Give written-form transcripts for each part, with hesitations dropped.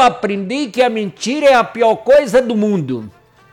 aprendi que a mentira é a pior coisa do mundo.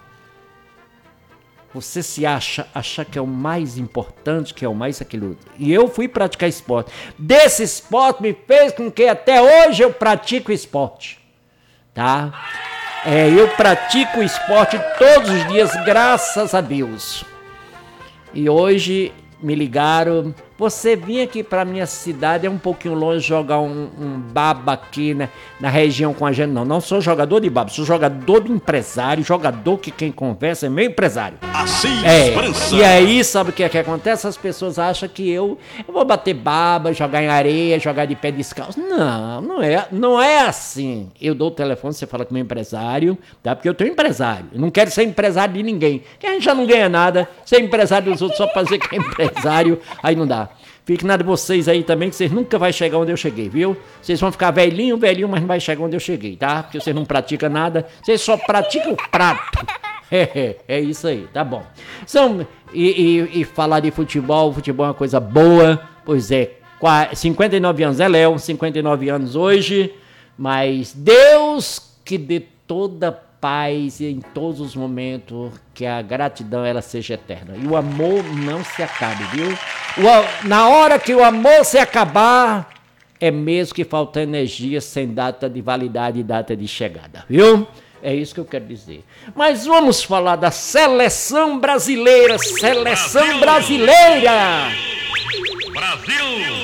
Você se acha que é o mais importante, que é o mais aquilo. E eu fui praticar esporte. Desse esporte me fez com que até hoje eu pratico esporte. Tá? Eu pratico esporte todos os dias, graças a Deus. E hoje me ligaram, você vinha aqui pra minha cidade, é um pouquinho longe, jogar um baba aqui, né, na região com a gente. Não sou jogador de baba, sou jogador de empresário, jogador que quem conversa é meu empresário. Assim, e aí, sabe o que é que acontece? As pessoas acham que eu vou bater baba, jogar em areia, jogar de pé descalço. Não é assim. Eu dou o telefone, você fala com o meu empresário, tá? Porque eu tenho empresário, eu não quero ser empresário de ninguém, que a gente já não ganha nada, ser empresário dos outros só pra dizer que é empresário, aí não dá. Fique nada de vocês aí também, que vocês nunca vão chegar onde eu cheguei, viu? Vocês vão ficar velhinho, mas não vai chegar onde eu cheguei, tá? Porque vocês não praticam nada, vocês só praticam prato. É isso aí, tá bom. E falar de futebol é uma coisa boa, pois é, 59 anos é Léo, 59 anos hoje, mas Deus que dê toda paz em todos os momentos, que a gratidão ela seja eterna. E o amor não se acabe, viu? Na hora que o amor se acabar, é mesmo que falta energia sem data de validade e data de chegada, viu? É isso que eu quero dizer. Mas vamos falar da seleção brasileira. Seleção brasileira! Brasil!